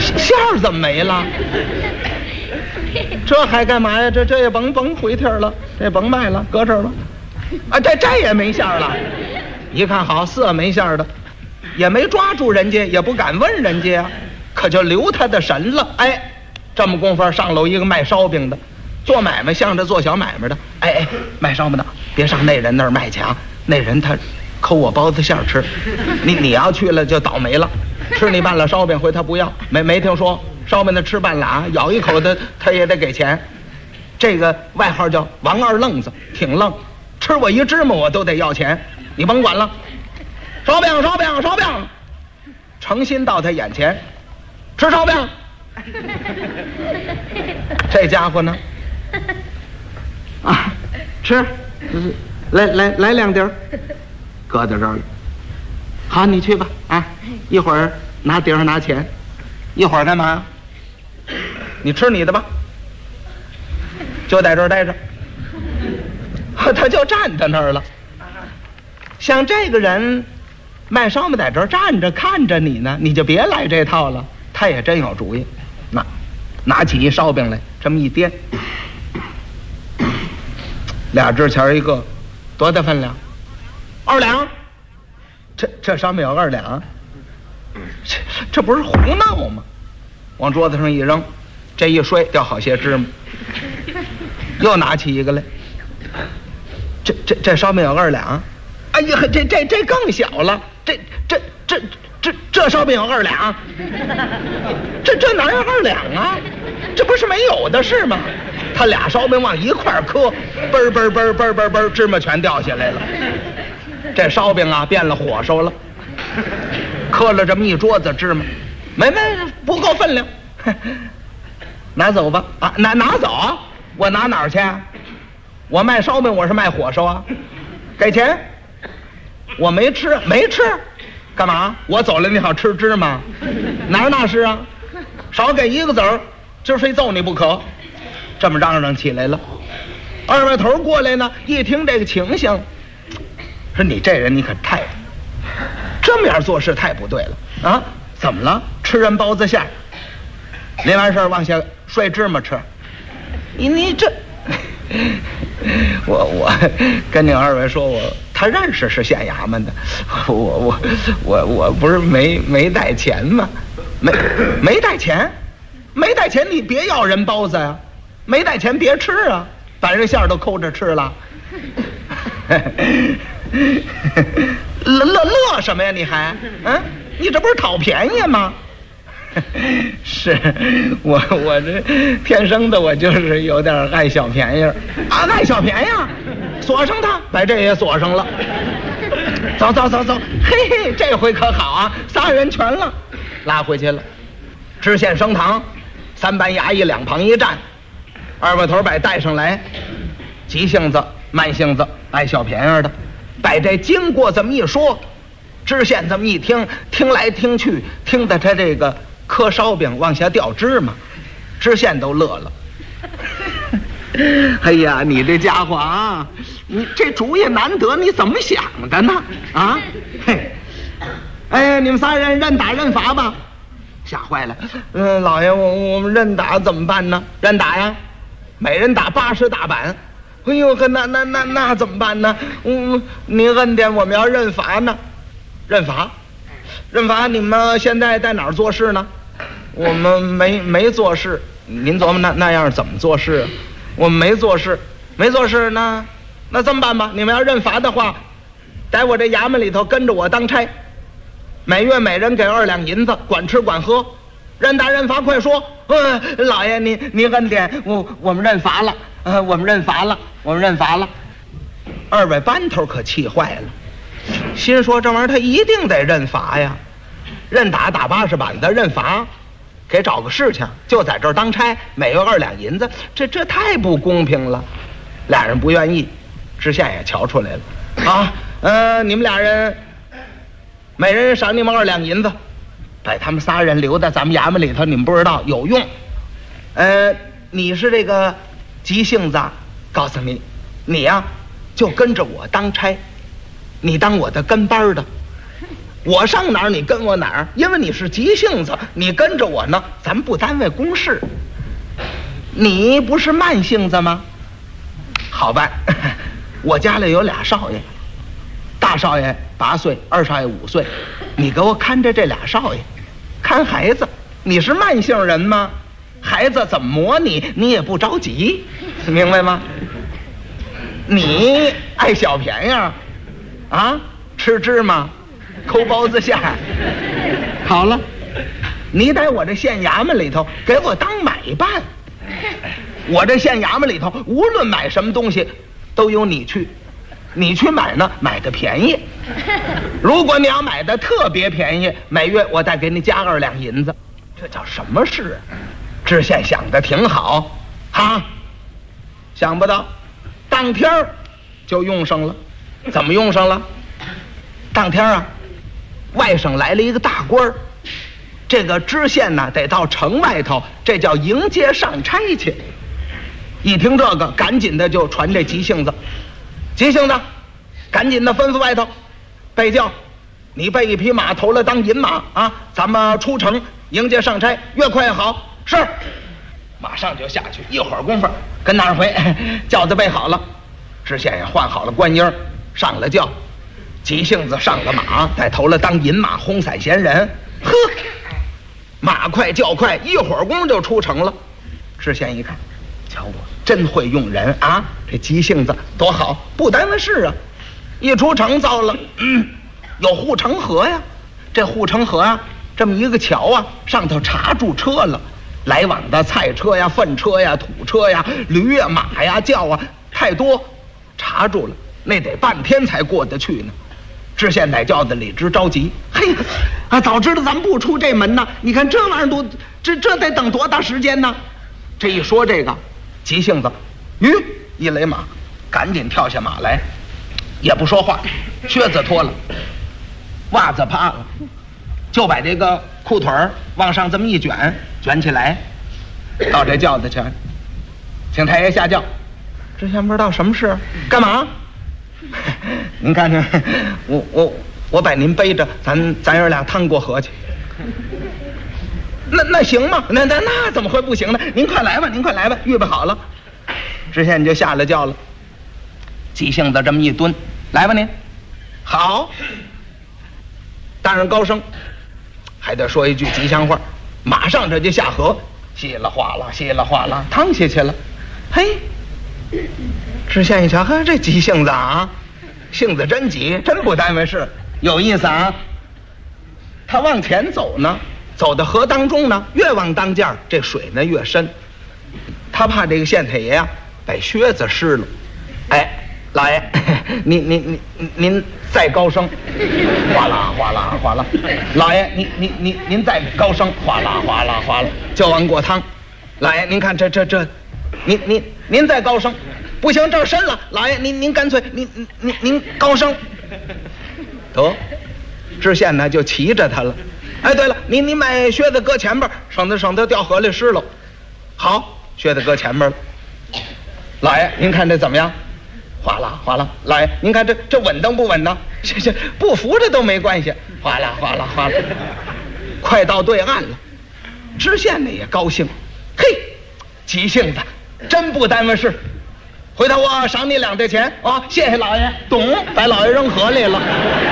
馅儿怎么没了？这还干嘛呀？这也甭回帖了，这甭卖了，搁这儿吧。啊，这也没馅儿了。一看好，是没馅儿的，也没抓住人家，也不敢问人家呀，可就留他的神了。哎，这么功夫上楼一个卖烧饼的，做买卖向着做小买卖的。哎，卖烧饼的，别上那人那儿卖去啊，那人他抠我包子馅儿吃，你要去了就倒霉了。吃你半拉烧饼回他不要，没听说烧饼的吃半拉，咬一口他也得给钱。这个外号叫王二愣子，挺愣，吃我一芝麻我都得要钱，你甭管了。烧饼，诚心到他眼前吃烧饼。这家伙呢啊，吃，来2碟儿，搁在这儿了。好，你去吧啊！一会儿拿碟儿拿钱，一会儿干嘛？你吃你的吧，就在这儿待着。他就站在那儿了。像这个人卖烧饼在这儿站着看着你呢，你就别来这套了。他也真有主意，拿起一烧饼来，这么一掂，2只钱一个，多大分量？2两。这上面有2两，这不是胡闹吗？往桌子上一扔，这一摔掉好些芝麻。又拿起一个来，这烧饼有2两。哎呀，这更小了，这烧饼有2两，这哪有2两啊？这不是没有的是吗？他俩烧饼往一块磕，嘣，芝麻全掉下来了。这烧饼啊变了火烧了，磕了这么一桌子芝麻，没不够分量，拿走吧啊！拿走，我拿哪儿去？我卖烧饼，我是卖火烧啊，给钱。我没吃，干嘛？我走了你好吃芝麻？哪儿那是啊？少给1个子儿，今儿非揍你不可。这么嚷嚷起来了。二外头过来呢，一听这个情形，说你这人你可太这么样做事太不对了啊！怎么了？吃人包子馅，临完事往下摔芝麻吃，你这我跟你2位说，他认识是县衙门的，我不是没带钱吗？没带钱，你别要人包子呀，没带钱别吃啊，把人馅儿都抠着吃了。乐什么呀？你还你这不是讨便宜吗？是我这天生的，我就是有点爱小便宜啊，爱小便宜啊，锁上它，把这也锁上了。走，嘿，这回可好啊，3人全了，拉回去了。知县升堂，3班衙役2旁一站，2把头把带上来，急性子、慢性子、爱小便宜的，把这经过这么一说，知县这么一听，听来听去，听得他这个磕烧饼往下掉芝麻，知县都乐了。哎呀，你这家伙啊，你这主意难得，你怎么想的呢？啊，嘿，哎，你们3人认打认罚吧。吓坏了，老爷，我们认打怎么办呢？认打呀，每人打80大板。哎呦呵，那怎么办呢？您恩典，我们要认罚呢。认罚，你们现在在哪儿做事呢？我们没做事。您琢磨那样怎么做事啊？我们没做事那这么办吧？你们要认罚的话，在我这衙门里头跟着我当差，每月每人给2两银子，管吃管喝。认打认罚，快说！老爷您恩典，我们认罚了，我们认罚了。2位班头可气坏了，心说这玩意儿他一定得认罚呀，认打打80板子，认罚给找个事情，就在这儿当差，每月2两银子，这太不公平了。俩人不愿意，知县也瞧出来了啊，你们俩人每人赏你们2两银子，把他们仨人留在咱们衙门里头，你们不知道有用。你是这个急性子，告诉你呀，就跟着我当差，你当我的跟班的， 我上哪儿你跟我哪儿，因为你是急性子，你跟着我呢，咱不单位公事。你不是慢性子吗？好办，我家里有俩少爷，大少爷8岁，二少爷5岁，你给我看着这俩少爷，看孩子。你是慢性人吗？孩子怎么磨你，你也不着急，明白吗？你爱小便宜啊，吃芝麻抠包子馅儿。好了，你在我这县衙门里头给我当买办，我这县衙门里头无论买什么东西都由你去买呢，买的便宜。如果你要买的特别便宜，每月我再给你加2两银子。这叫什么事啊？知县想的挺好哈，想不到当天就用上了。怎么用上了？当天啊，外省来了一个大官儿，这个知县呢得到城外头，这叫迎接上差去。一听这个，赶紧的就传这急性子，急性子，赶紧的吩咐外头备轿，你备一匹马头了当银马啊，咱们出城迎接上差，越快越好。是，马上就下去，一会儿功夫跟那儿回，轿子备好了，知县也换好了官衣，上了轿，急性子上了马，在头了当银马，轰散闲人。呵，马快轿快，一会儿功夫就出城了。知县一看，瞧我真会用人啊，这急性子多好，不耽误事啊。一出城造了，有护城河呀，这护城河啊，这么一个桥啊，上头插住车了，来往的菜车呀、粪车呀、土车呀、驴呀、马呀、轿啊，太多，插住了，那得半天才过得去呢。知县在轿子里直着急，嘿，啊，早知道咱们不出这门呢，你看这玩意儿都这得等多大时间呢？这一说这个，急性子，一勒马，赶紧跳下马来，也不说话，靴子脱了，袜子趴了，就把这个裤腿往上这么一卷起来，到这轿子去，请太爷下轿。知县不知道什么事，干嘛？您看着，我把您背着，咱爷俩趟过河去。那行吗？那怎么会不行呢？您快来吧，预备好了。知县就下了轿了，急性子这么一蹲，来吧您。好，大人高升，还得说一句吉祥话，马上这就下河，稀了哗啦，趟下去了。嘿，知县一瞧，呵，这急性子啊，性子真急，真不耽误事，有意思啊。他往前走呢，走到河当中呢，越往当间这水呢越深，他怕这个县太爷啊把靴子湿了。哎，老爷，您再高升，哗啦，老爷您再高升，哗啦，就往过趟。老爷您看这，您再高升，不行，这儿深了，老爷您干脆您高升。得，知县呢就骑着他了。哎，对了，你把靴子搁前边，省得掉河里湿了。好，靴子搁前边了。老爷您看这怎么样？哗啦，老爷您看这稳当不稳当？这不扶着都没关系，哗啦，快到对岸了。知县呢也高兴，嘿，急性子，真不耽误事。回头我赏你2袋钱啊！谢谢老爷，懂，把老爷扔河里了。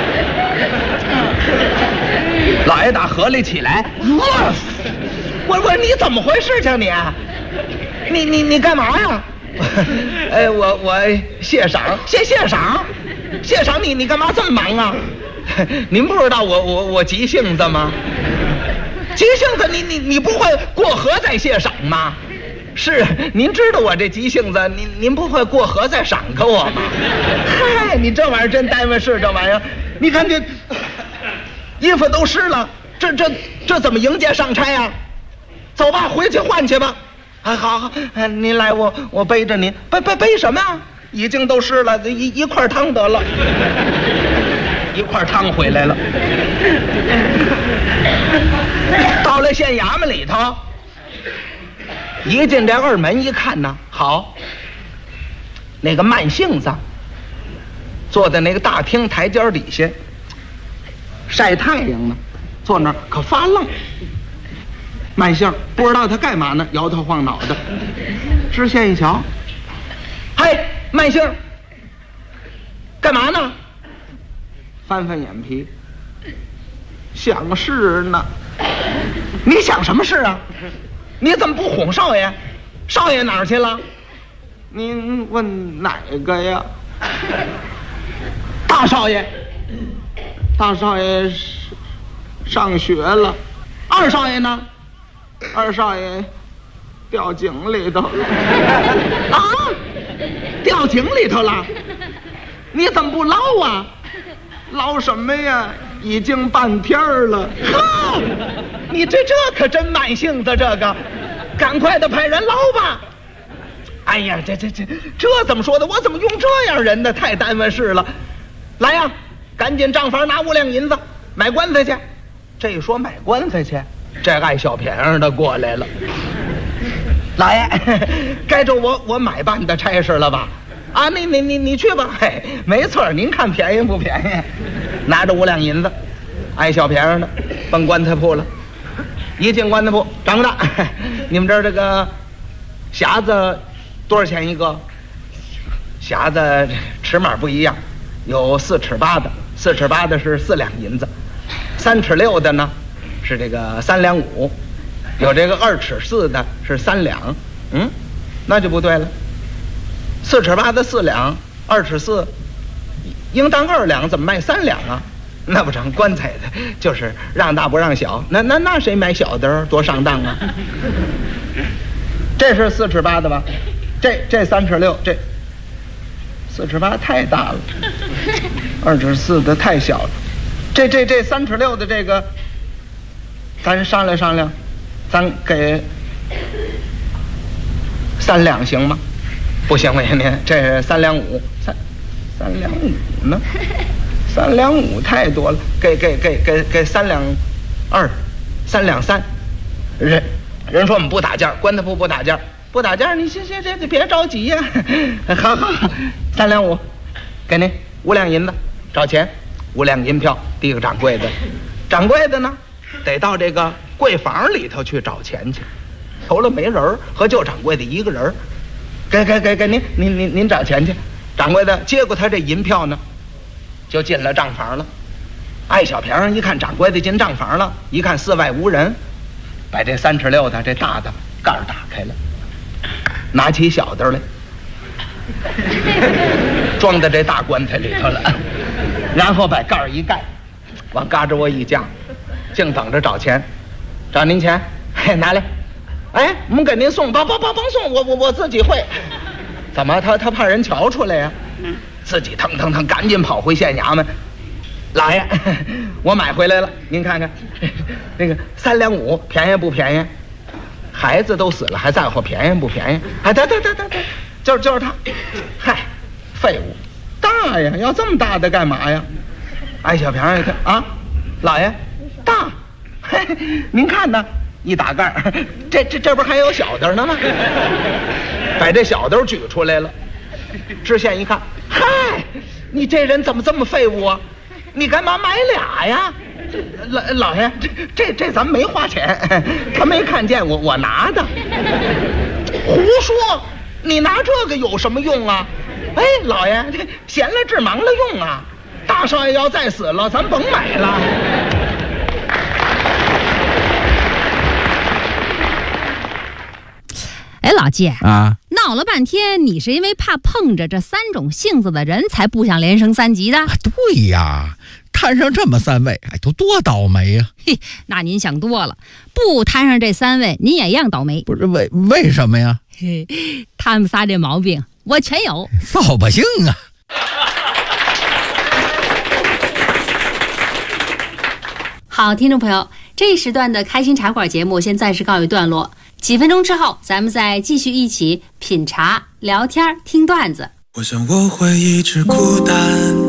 老爷打河里起来，我你怎么回事去你干嘛呀？哎，我谢赏，谢赏你干嘛这么忙啊？您不知道我急性子吗？急性子你不会过河再谢赏吗？是，您知道我这急性子，您不会过河再赏给我吗？嗨，你这玩意儿真耽误事，这玩意儿，你看这衣服都湿了，这怎么迎接上差啊？走吧，回去换去吧。啊，好，您来，我背着您，背什么呀？已经都湿了，一块汤得了，一块汤回来了。到了县衙门里头，一进这二门一看呢，好，那个慢性子坐在那个大厅台阶底下， 晒太阳呢，坐那儿可发愣。慢性不知道他干嘛呢，摇头晃脑的。知县一瞧，嘿，慢性，干嘛呢？翻翻眼皮，想事呢。你想什么事啊？你怎么不哄少爷？少爷哪儿去了？您问哪个呀？大少爷。大少爷上学了。二少爷呢？二少爷掉井里头了。啊，掉井里头了？你怎么不捞啊？捞什么呀？已经半天了。哈，你这可真慢性子，这个赶快的派人捞吧。哎呀，这怎么说的？我怎么用这样人呢？太耽误事了。来呀，赶紧账房拿5两银子买棺材去。这一说买棺材去，这爱小便宜的过来了。老爷，该着我买办的差事了吧？啊，你去吧。嘿，没错，您看便宜不便宜？拿着5两银子，爱小便宜的奔棺材铺了。一进棺材铺，掌柜的，你们这儿这个匣子多少钱一个？匣子尺码不一样，有4尺8的，4尺8的是4两银子，3尺6的呢是这个3两5，有这个2尺4的是3两。那就不对了。4尺8的4两，2尺4应当2两，怎么卖3两啊？那不成，棺材的就是让大不让小，那谁买小的多上当啊？这是4尺8的吧？这3尺6，这4尺8太大了，2尺4的太小了。这3尺6的这个，咱商量商量，咱给3两行吗？不行，您这3两5，3两5呢？3两5太多了，给3两2，3两3。人说我们不打架，棺材铺不打架，不打架，你这别着急呀。好，3两5，给您5两银子，找钱，5两银票递给掌柜的。掌柜的呢，得到这个柜房里头去找钱去。投了没人，和就掌柜的一个人。给您找钱去。掌柜的接过他这银票呢，就进了账房了。爱小平一看掌柜的进账房了，一看四外无人，把这3尺6的这大的盖儿打开了，拿起小的来，装在这大棺材里头了，然后把盖儿一盖，往嘎吱窝一夹，净等着找钱。找您钱，嘿，拿来。哎，我们给您送，甭送，我自己会。怎么他怕人瞧出来呀？自己腾赶紧跑回县衙门。老爷，我买回来了，您看看，那个3两5便宜不便宜？孩子都死了，还在乎便宜不便宜？哎，对，就是他。嗨，废物，大呀，要这么大的干嘛呀？哎，小平一看啊，老爷，大，嘿，您看呢？一打盖儿，这不还有小的呢吗？把这小的举出来了。知县一看，嗨，你这人怎么这么废物啊？你干嘛买俩呀？老爷，这咱们没花钱，他没看见我拿的。胡说，你拿这个有什么用啊？哎，老爷，这闲了治忙了用啊。大少爷要再死了，咱甭买了。 哎，老季啊， 闹了半天，你是因为怕碰着这3种性子的人，才不想连升3级的？ 对呀，摊上这么3位，哎，都多倒霉呀！ 嘿，那您想多了，不摊上这3位，您也一样倒霉。 不是为什么呀？ 嘿，他们仨这毛病我全有。 扫把星啊！ 好，听众朋友，这一时段的开心茶馆节目先暂时告一段落。几分钟之后，咱们再继续一起品茶、聊天、听段子。 我想我会一直孤单。